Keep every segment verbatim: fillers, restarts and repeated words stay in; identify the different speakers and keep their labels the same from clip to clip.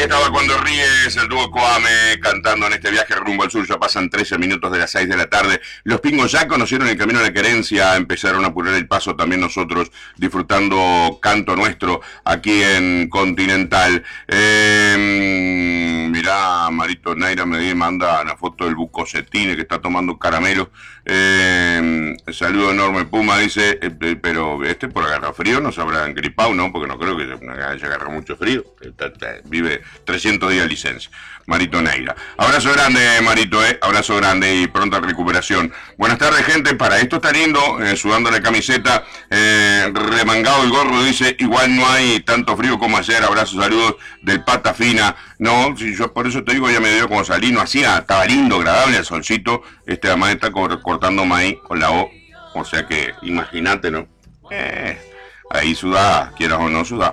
Speaker 1: estaba Cuando Ríes, el dúo Coame, cantando en este viaje rumbo al sur. Ya pasan trece minutos de las seis de la tarde. Los Pingos ya conocieron el camino a la querencia, empezaron a apurar el paso también nosotros, disfrutando Canto Nuestro aquí en Continental. Eh, mirá, Marito Naira me manda una foto del Bucocetine que está tomando caramelo. Eh, saludo enorme, Puma, dice, eh, pero este por agarrar frío no se habrá engripado, ¿no? Porque no creo que haya agarrado mucho frío. Vive trescientos días de licencia. Marito Neira. Abrazo grande, Marito, eh. Abrazo grande y pronta recuperación. Buenas tardes, gente. Para esto está lindo, eh, sudando la camiseta, eh, remangado el gorro, dice, igual no hay tanto frío como ayer. Abrazos, saludos del Pata Fina. No, si yo por eso te digo, ya me dio como salí, no hacía, estaba lindo, agradable el solcito. Este además está cortando maíz con la O. O sea que, imagínate, ¿no? Eh, ahí sudá, quieras o no sudá.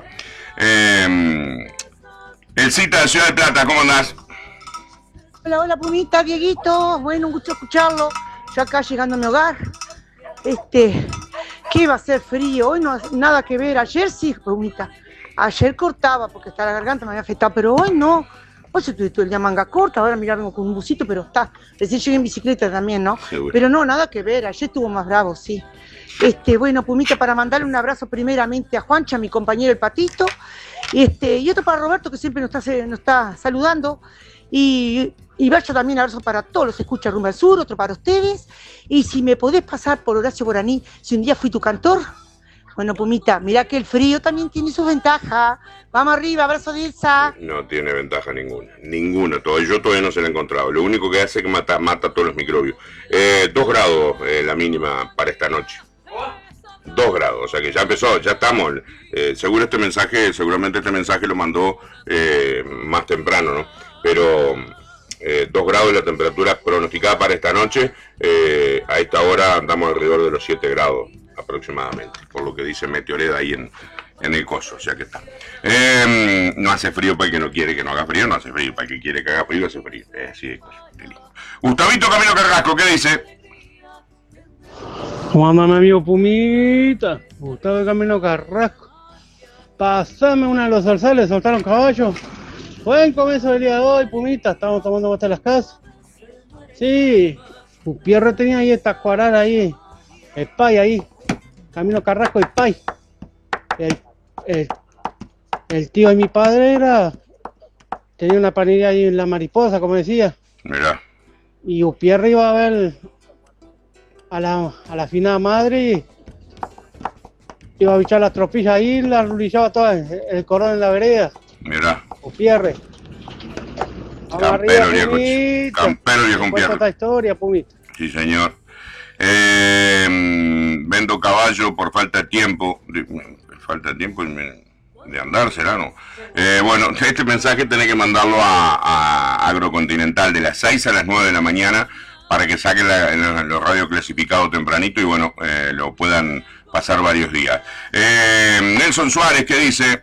Speaker 1: Eh, el Cita de Ciudad de Plata, ¿cómo andás?
Speaker 2: Hola, hola, Pumita, Dieguito. Bueno, un gusto escucharlo. Yo acá llegando a mi hogar. Este, ¿qué va a ser frío? Hoy no hay nada que ver. Ayer sí, Pumita. Ayer cortaba porque hasta la garganta me había afectado, pero hoy no. Hoy se tuve todo el día manga corta. Ahora mira, vengo con un busito, pero está. Recién llegué en bicicleta también, ¿no? Seguro. Pero no, nada que ver. Ayer estuvo más bravo, sí. Este, bueno, Pumita, para mandarle un abrazo primeramente a Juancha, mi compañero el Patito, este, y otro para Roberto, que siempre nos está, nos está saludando, y, y vaya también abrazo para todos los que escuchan Rumbo al Sur, otro para ustedes, y si me podés pasar por Horacio Guaraní, si un día fui tu cantor. Bueno, Pumita, mirá que el frío también tiene sus ventajas. Vamos arriba, abrazo de Elsa.
Speaker 1: No tiene ventaja ninguna, ninguna. Todo, yo todavía no se la he encontrado. Lo único que hace es que mata, mata todos los microbios. Eh, dos grados eh, la mínima para esta noche. Dos grados, o sea que ya empezó, ya estamos. Eh, seguro este mensaje, seguramente este mensaje lo mandó eh, más temprano, ¿no? Pero eh, dos grados la temperatura pronosticada para esta noche. Eh, a esta hora andamos alrededor de los siete grados aproximadamente, por lo que dice Meteoreda ahí en, en el coso, o sea que está. Eh, no hace frío para el que no quiere que no haga frío, no hace frío para el que quiere que haga frío, hace frío. Eh, así de coso, qué lindo. Gustavito Camilo Carrasco, ¿qué dice?
Speaker 3: ¿Cómo anda mi amigo Pumita? Gustavo Camino Carrasco. Pasame una de los zarzales, soltaron caballos. Buen comienzo del día de hoy, Pumita. Estamos tomando vuelta a las casas. Sí, Pierre tenía ahí esta cuarara ahí. El pay ahí. Camino Carrasco y pay. El, el, el tío de mi padre era. Tenía una panadería ahí en La Mariposa, como decía.
Speaker 1: Mirá.
Speaker 3: Y Pierre iba a ver a la, a la finada madre, iba a bichar las tropillas ahí, la rulillaba toda el, el cordón en la vereda.
Speaker 1: Mirá.
Speaker 3: Upierre.
Speaker 1: Campero viejo, campero viejo un Pierre.
Speaker 3: Esta historia, Pumita.
Speaker 1: Sí, señor. Eh, vendo caballo por falta de tiempo. De, falta de tiempo de andar, será, ¿no? Eh, bueno, este mensaje tenés que mandarlo a, a Agrocontinental de las seis a las nueve de la mañana, para que saquen la, la, los radios clasificados tempranito y bueno, eh, lo puedan pasar varios días. Eh, Nelson Suárez, ¿qué dice?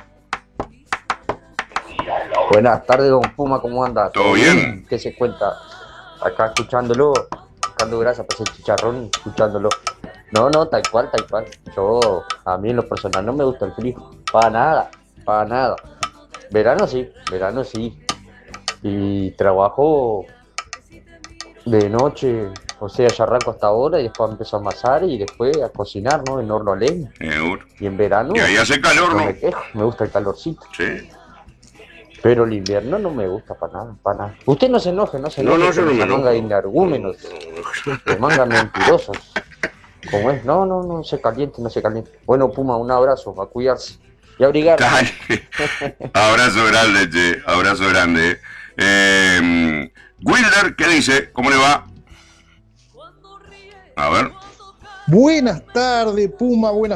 Speaker 4: Buenas tardes, don Puma, ¿cómo anda?
Speaker 1: ¿Todo bien?
Speaker 4: ¿Qué se cuenta? Acá escuchándolo, buscando grasa para ese chicharrón, escuchándolo. No, no, tal cual, tal cual. Yo, a mí en lo personal no me gusta el frío, para nada, para nada. Verano sí, verano sí. Y trabajo de noche, o sea, ya arranco hasta ahora y después empiezo a amasar y después a cocinar, ¿no? En horno a leña.
Speaker 1: Seguro.
Speaker 4: Y en verano...
Speaker 1: Y ahí hace calor, ¿no?
Speaker 4: No me quejo, me gusta el calorcito.
Speaker 1: Sí.
Speaker 4: Pero el invierno no me gusta para nada, para nada. Usted no se enoje, no se enoje.
Speaker 1: No, no, yo no me enojo.
Speaker 4: Manga de energúmenos, de manga mentirosos. ¿Cómo es? No, no, no se caliente, no se caliente. Bueno, Puma, un abrazo, a cuidarse. Y a abrigarse.
Speaker 1: Abrazo grande, che. Abrazo grande. Eh... Wilder, ¿qué dice? ¿Cómo le va? A ver.
Speaker 5: Buenas tardes, Puma, buenas